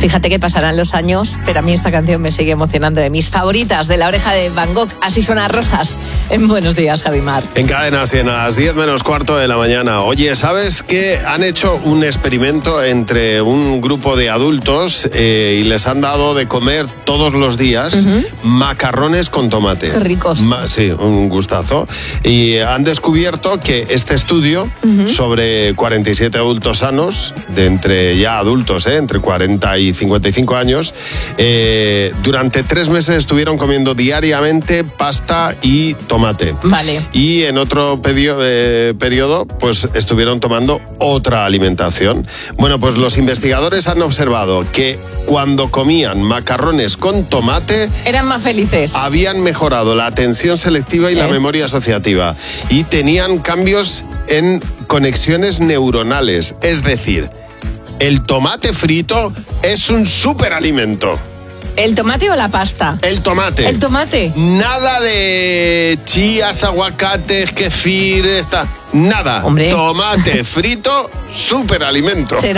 Fíjate que pasarán los años, pero a mí esta canción me sigue emocionando, de mis favoritas, de La Oreja de Van Gogh. Así suena Rosas. En Buenos Días, Javi Mar. En Cadena 100 a las 10 menos cuarto de la mañana. Oye, ¿sabes que han hecho un experimento entre un grupo de adultos y les han dado de comer todos los días macarrones con tomate? Qué ricos. Sí, un gustazo. Y han descubierto que este estudio sobre 47 adultos sanos, de entre ya adultos, entre 40 y 55 años, durante 3 meses estuvieron comiendo diariamente pasta y tomate. Vale. Y en otro periodo, pues estuvieron tomando otra alimentación. Bueno, pues los investigadores han observado que cuando comían macarrones con tomate, eran más felices. Habían mejorado la atención selectiva y la memoria asociativa. Y tenían cambios en conexiones neuronales. Es decir, el tomate frito es un superalimento. ¿El tomate o la pasta? El tomate. ¿El tomate? Nada de chías, aguacates, kefir, nada. Hombre. Tomate frito, superalimento.